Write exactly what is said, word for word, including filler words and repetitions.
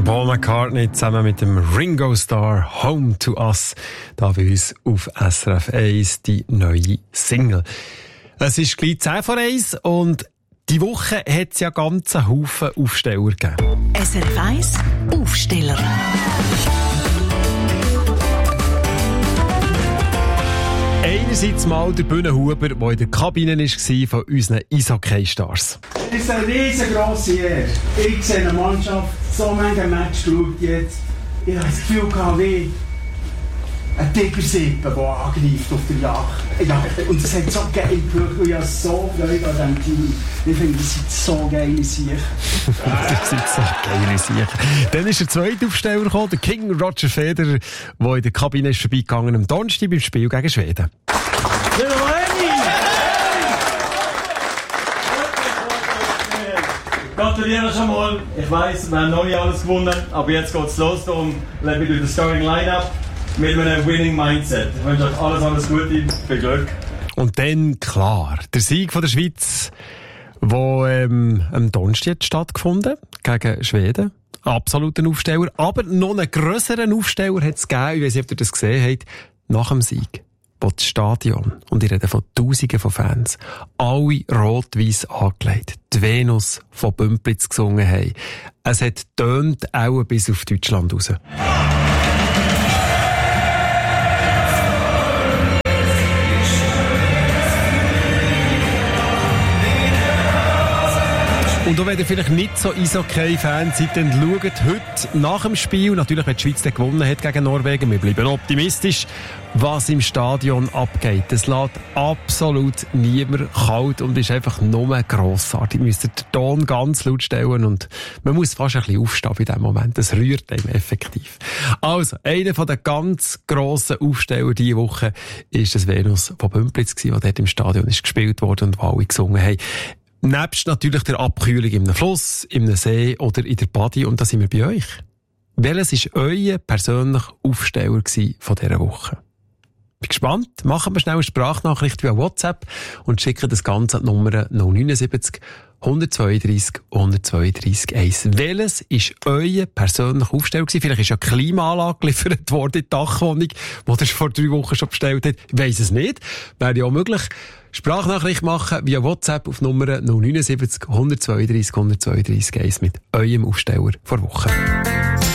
Paul McCartney zusammen mit dem Ringo Starr Home to Us, da bei uns auf S R F eins, die neue Single. Es ist gleich zehn vor eins und die Woche hat es ja ganz einen Haufen Aufsteller gegeben. S R F eins Aufsteller. Einerseits mal der Bühnenhuber, der in der Kabine war von unseren Eishockey-Stars. Es ist eine riesengroße Ehre. Ich sehe eine Mannschaft, so viele Matches geschaut jetzt. Ich habe das Gefühl gehabt, wie ein Tigersippe, der angreift auf der Jagd. Ja, und es hat so geil gewirkt, und ich habe so Freude an diesem Team. Ich finde, das sind so geile Siechen. Das sind so geile Siechen. Dann ist der zweite Aufsteller gekommen, der King Roger Federer, der in der Kabine ist vorbeigegangen am Donnerstag beim Spiel gegen Schweden. Gratuliere schon mal. Ich weiss, wir haben noch nicht alles gewonnen, aber jetzt geht's los. Darum lebe ich durch das Starting Line-Up mit einem Winning Mindset. Ich wünsche euch alles, alles Gute, viel Glück. Und dann, klar, der Sieg von der Schweiz, der ähm, am Donnerstag stattgefunden gegen Schweden. Absoluter Aufsteller. Aber noch einen grösseren Aufsteller hat es gegeben, ich weiss nicht, ob ihr das gesehen habt, nach dem Sieg. Wo das Stadion, und ich rede von Tausenden von Fans, alle rot-weiss angelegt, die Venus von Bümplitz gesungen haben. Es hat tönt auch bis auf Deutschland raus. Und auch wenn ihr vielleicht nicht so Eishockey-Fan seid, dann schaut heute nach dem Spiel, natürlich wenn die Schweiz dann gewonnen hat gegen Norwegen, wir bleiben optimistisch, was im Stadion abgeht. Es lässt absolut niemand kalt und ist einfach nur grossartig. Ihr müsst den Ton ganz laut stellen und man muss fast ein bisschen aufstehen in diesem Moment. Das rührt einem effektiv. Also, einer der ganz grossen Aufsteller diese Woche ist das Venus von Bümplitz gewesen, das dort im Stadion ist gespielt wurde und wo alle gesungen haben. Nebst natürlich der Abkühlung in einem Fluss, in einem See oder in der Body. Und da sind wir bei euch. Welches war euer persönlicher Aufsteller von dieser Woche? Bin gespannt. Machen wir schnell eine Sprachnachricht via WhatsApp und schicken das Ganze an die Nummer null sieben neun, eins zwei drei, eins zwei drei eins. Welches war euer persönlicher Aufsteller gewesen? Vielleicht ist ja eine Klimaanlage geliefert worden in die Dachwohnung, die ihr vor drei Wochen schon bestellt habt. Ich weiss es nicht. Wäre ja auch möglich. Sprachnachricht machen via WhatsApp auf Nummer null sieben neun, eins zwei drei, eins zwei drei eins mit eurem Aufsteller vor Woche.